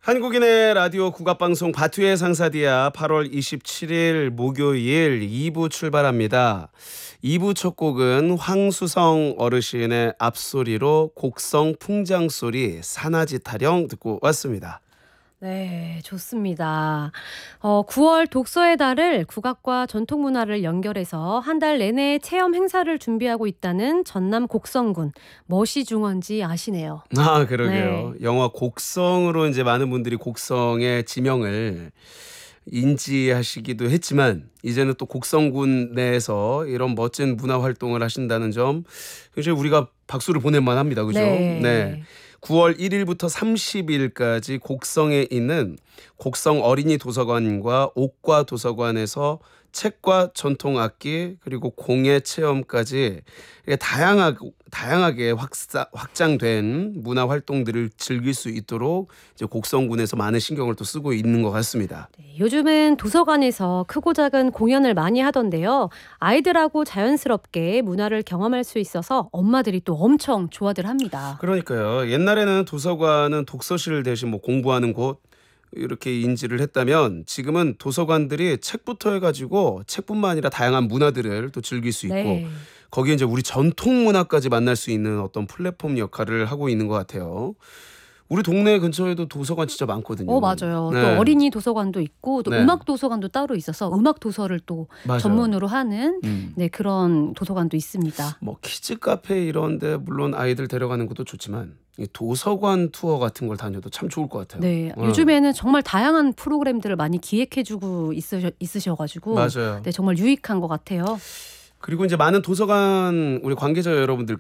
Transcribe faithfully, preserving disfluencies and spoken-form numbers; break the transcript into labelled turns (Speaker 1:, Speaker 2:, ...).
Speaker 1: 한국인의 라디오 국악방송 바투의 상사디아 팔월 이십칠일 목요일 이 부 출발합니다. 이 부 첫 곡은 황수성 어르신의 앞소리로 곡성 풍장소리 산하지 타령 듣고 왔습니다.
Speaker 2: 네, 좋습니다. 어, 구월 독서의 달을 국악과 전통문화를 연결해서 한 달 내내 체험 행사를 준비하고 있다는 전남 곡성군. 멋이 중원지 아시네요.
Speaker 1: 아, 그러게요.
Speaker 2: 네.
Speaker 1: 영화 곡성으로 이제 많은 분들이 곡성의 지명을 인지하시기도 했지만 이제는 또 곡성군 내에서 이런 멋진 문화 활동을 하신다는 점 굉장히 우리가 박수를 보낼 만합니다. 그죠?
Speaker 2: 네.
Speaker 1: 네. 구월 일일부터 삼십일까지 곡성에 있는 곡성 어린이 도서관과 옥과 도서관에서 책과 전통 악기 그리고 공예 체험까지 다양하게, 다양하게 확사, 확장된 문화 활동들을 즐길 수 있도록 이제 곡성군에서 많은 신경을 또 쓰고 있는 것 같습니다.
Speaker 2: 네, 요즘은 도서관에서 크고 작은 공연을 많이 하던데요. 아이들하고 자연스럽게 문화를 경험할 수 있어서 엄마들이 또 엄청 좋아들 합니다.
Speaker 1: 그러니까요. 옛날에는 도서관은 독서실 대신 뭐 공부하는 곳 이렇게 인지를 했다면 지금은 도서관들이 책부터 해가지고 책뿐만 아니라 다양한 문화들을 또 즐길 수 있고
Speaker 2: 네.
Speaker 1: 거기에 이제 우리 전통 문화까지 만날 수 있는 어떤 플랫폼 역할을 하고 있는 것 같아요. 우리 동네 근처에도 도서관 진짜 많거든요.
Speaker 2: 어, 맞아요.
Speaker 1: 네.
Speaker 2: 또 어린이 도서관도 있고 또
Speaker 1: 네.
Speaker 2: 음악 도서관도 따로 있어서 음악 도서를 또
Speaker 1: 맞아요.
Speaker 2: 전문으로 하는
Speaker 1: 음.
Speaker 2: 네, 그런 도서관도 있습니다.
Speaker 1: 뭐 키즈 카페 이런데 물론 아이들 데려가는 것도 좋지만 이 도서관 투어 같은 걸 다녀도 참 좋을 것 같아요.
Speaker 2: 네,
Speaker 1: 어.
Speaker 2: 요즘에는 정말 다양한 프로그램들을 많이 기획해주고 있으셔, 있으셔가지고
Speaker 1: 맞아요.
Speaker 2: 네, 정말 유익한 것 같아요.
Speaker 1: 그리고 이제 많은 도서관 우리 관계자 여러분들